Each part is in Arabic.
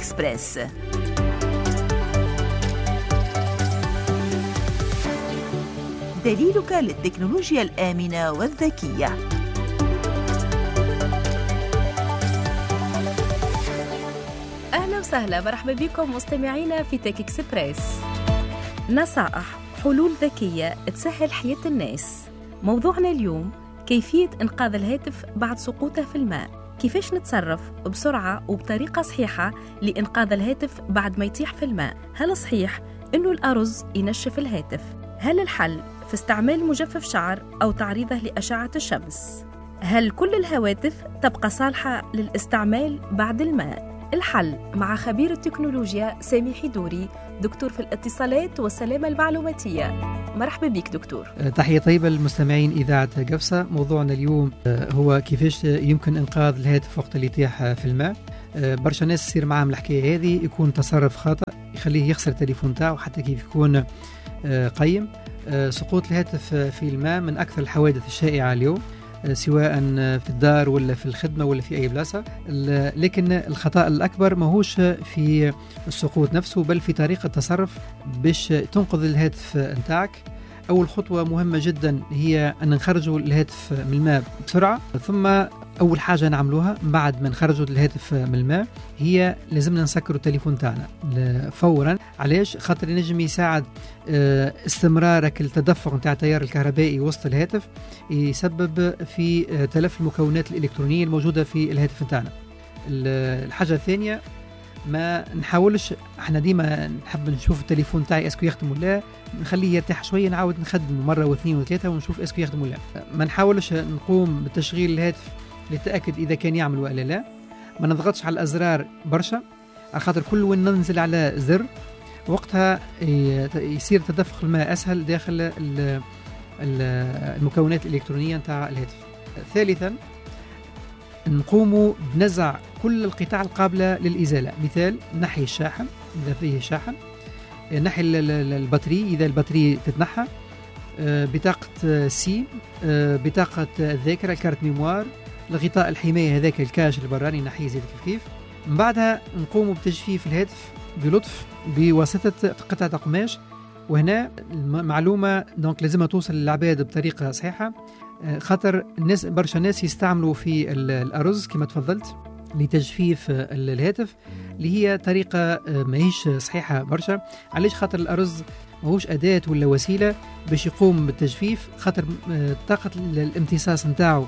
إكسبريس. دليلك للتكنولوجيا الآمنة والذكية. أهلا وسهلا، مرحبا بكم مستمعينا في تك إكسبريس. نصائح حلول ذكية تسهل حياة الناس. موضوعنا اليوم كيفية إنقاذ الهاتف بعد سقوطه في الماء. كيفاش نتصرف بسرعة وبطريقة صحيحة لإنقاذ الهاتف بعد ما يطيح في الماء؟ هل صحيح إنه الأرز ينشف الهاتف؟ هل الحل في استعمال مجفف شعر أو تعريضه لأشعة الشمس؟ هل كل الهواتف تبقى صالحة للاستعمال بعد الماء؟ الحل مع خبير التكنولوجيا سامي حيدوري، دكتور في الاتصالات والسلامة المعلوماتية. مرحبا بك دكتور. تحية طيبة للمستمعين إذاعة قفصة. موضوعنا اليوم هو كيفاش يمكن إنقاذ الهاتف وقت اللي يطيح في الماء. برشا ناس تصير معهم الحكاية هذه، يكون تصرف خاطئ يخليه يخسر التليفون تاعه، حتى كيف يكون قيم. سقوط الهاتف في الماء من أكثر الحوادث الشائعة اليوم، سواء في الدار ولا في الخدمة ولا في أي بلاصة. لكن الخطأ الأكبر ماهوش في السقوط نفسه، بل في طريقة التصرف باش تنقذ الهاتف نتاعك. أول خطوة مهمة جدا هي أن نخرجوا الهاتف من الماء بسرعة. ثم أول حاجة نعملوها بعد ما نخرجوا الهاتف من الماء هي لازمنا نسكروا التليفون تاعنا فورا. علاش؟ خاطر ينجم يساعد استمرارك التدفق نتاع التيار الكهربائي وسط الهاتف، يسبب في تلف المكونات الإلكترونية الموجودة في الهاتف نتاعنا. الحاجة الثانية، ما نحاولش، احنا ديما نحب نشوف التليفون تاعي اسكو يخدم ولا، نخليه يرتاح شويه، نعاود نخدمه مره واثنين وثلاثه ونشوف اسكو يخدم ولا. ما نحاولش نقوم بتشغيل الهاتف للتاكد اذا كان يعمل ولا لا. ما نضغطش على الازرار برشا، على خاطر كل وين ننزل على زر وقتها يصير تدفق الماء اسهل داخل المكونات الالكترونيه نتاع الهاتف. ثالثا، نقوموا بنزع كل القطع القابلة للإزالة. مثال، نحي الشاحن إذا فيه شاحن، نحي البطارية إذا البطارية تتنحى، بطاقة سيم، بطاقة الذاكرة، الكارت ميموار، الغطاء الحماية هذاك الكاش البراني نحيه زي كيف. من بعدها نقوموا بتجفيف الهاتف بلطف بواسطة قطعة قماش. وهنا المعلومة دونك لازمها توصل للعباد بطريقة صحيحة، خاطر الناس برشا ناس يستعملوا في الأرز كما تفضلت لتجفيف الهاتف، اللي هي طريقة ماهيش صحيحة برشا. علاش؟ خاطر الأرز ماهوش أداة ولا وسيلة باش يقوم بالتجفيف، خاطر طاقة الامتصاص نتاعو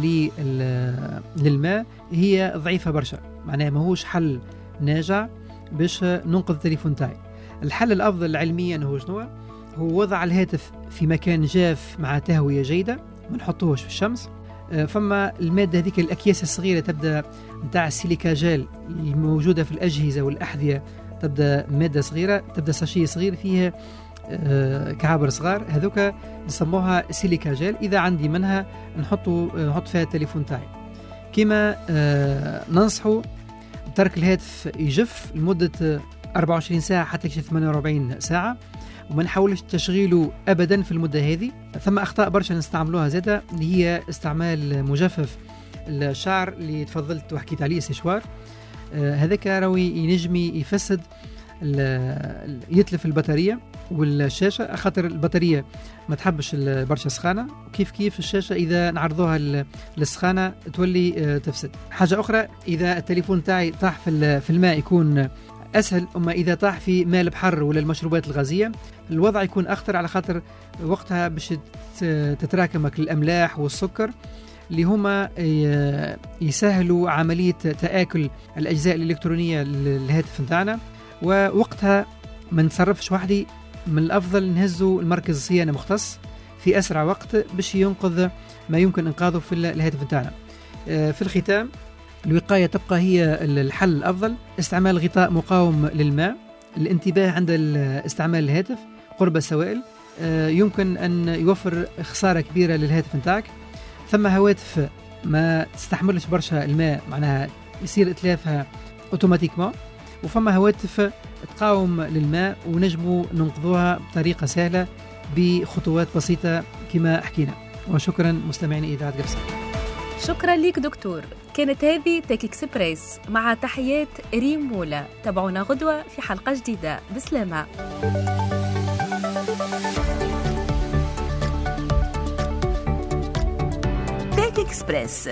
للماء هي ضعيفة برشا، معناها ماهوش حل ناجع باش ننقذ التليفون تاعي. الحل الأفضل علميا هو شنو؟ هو وضع الهاتف في مكان جاف مع تهوية جيدة، ما نحطوهش في الشمس. فما المادة هذيك الأكياس الصغيرة تبدأ نتاع السيليكا جيل الموجودة في الأجهزة والأحذية، تبدأ مادة صغيرة، تبدأ ساشي صغير فيه كعابر صغار، هذوك نسموها سيليكا جيل. إذا عندي منها نحط فيها التليفون تاعي. كما ننصحوا ترك الهاتف يجف لمدة 24 ساعة حتى 48 ساعة، وما نحاولش تشغيله أبدا في المدة هذه. ثم أخطاء برشا نستعملوها زادة، اللي هي استعمال مجفف الشعر اللي تفضلت وحكيت عليه سيشوار. هذاك راوي ينجمي يفسد، يتلف البطارية والشاشة، خاطر البطارية ما تحبش برشا سخانة، وكيف الشاشة إذا نعرضوها للسخانة تولي تفسد. حاجة أخرى، إذا التليفون تاعي طاح في الماء يكون أسهل، أما إذا طاح في ماء البحر ولا المشروبات الغازية الوضع يكون أخطر، على خاطر وقتها باش تتراكمك الأملاح والسكر اللي هما يسهلوا عملية تآكل الأجزاء الإلكترونية للهاتف نتاعنا. ووقتها ما نتصرفش وحدي، من الأفضل نهزوا المركز الصيانة مختص في أسرع وقت باش ينقذ ما يمكن إنقاذه في الهاتف نتاعنا. في الختام، الوقاية تبقى هي الحل الأفضل. استعمال غطاء مقاوم للماء، الانتباه عند استعمال الهاتف قرب السوائل، يمكن أن يوفر خسارة كبيرة للهاتف نتاعك. ثم هواتف ما تستحملش برشا الماء، معناها يصير إتلافها أوتوماتيكما، وفما هواتف تقاوم للماء ونجموا ننقذوها بطريقة سهلة بخطوات بسيطة كما حكينا. وشكرا مستمعين إذاعة قفصة. شكرا لك دكتور. كانت هذه تك إكسبريس مع تحيات ريم مولا. تابعونا غدوة في حلقة جديدة. بسلامة. تك إكسبريس،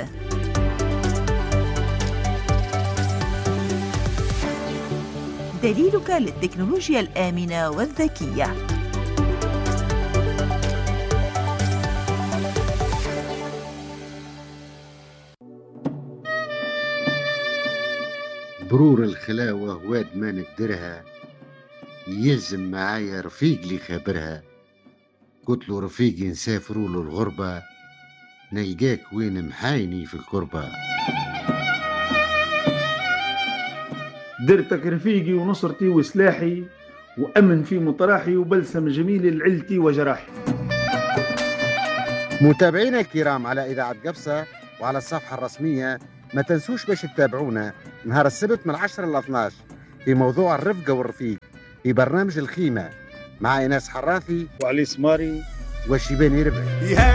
دليلك للتكنولوجيا الآمنة والذكية. برور الخلاوة واد ما نقدرها، يلزم معايا رفيق لي خابرها. قلت له رفيقي نسافروا له الغربة، نلقاك وين محايني في القربة. درتك رفيقي ونصرتي وسلاحي، وأمن في مطراحي وبلسم جميل لعلتي وجراحي. متابعينا الكرام على إذاعة قبصة وعلى الصفحة الرسمية، ما تنسوش باش تتابعونا نهار السبت من 10 ل 12 في موضوع الرفقة والرفيق في برنامج الخيمة مع إناس حراثي وعلي سماري وشيباني ربعي.